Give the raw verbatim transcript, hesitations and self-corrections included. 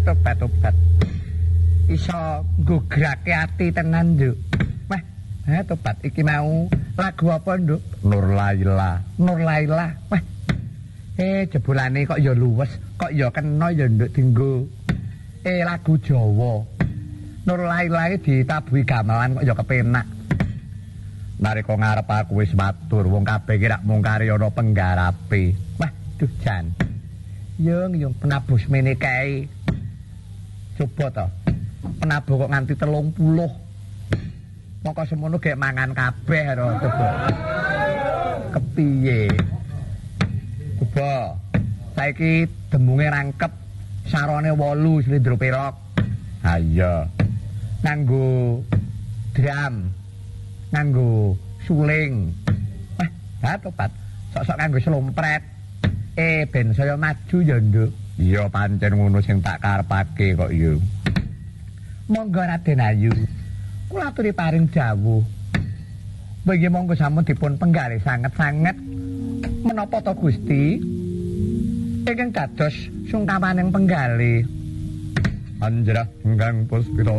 tobat tobat. Iso nggugrake ati tenan, Nduk. Wah, ha tobat iki mau lagu apa, Nduk? Nur Laila. Nur Laila. Wah. Eh jebulane kok ya luwes, kok ya kena ya Nduk dienggo. Eh lagu Jawa. Nur Laila iki ditabuhi gamelan kok ya kepenak. Nariko ngarep aku wis matur, wong kabeh ki rak mung kari ana penggarape. Wah, duh jan. Yung yung penabuh semene kae. Coba to. Penabuh kok nganti telung puluh. Moko semono gek mangan kabeh ro coba. Kepiye? Coba. Saiki demunge rangkep sarone wolu slendro perok. Ha iya. Nganggo drum. Nganggo suling. Wah, ha tobat. Sok-sok nganggo slompret. Eh ben saya maju ya, Nduk. Iya pancen ngono sing tak karepake kok ya. Monggo Raden Ayu. Kula aturi paring dawuh. Bagi monggo sampun dipun penggalih sanget-sanget. Menapa to Gusti? Ingkang dados sungkawaning penggalih. Anjrah ingkang puspita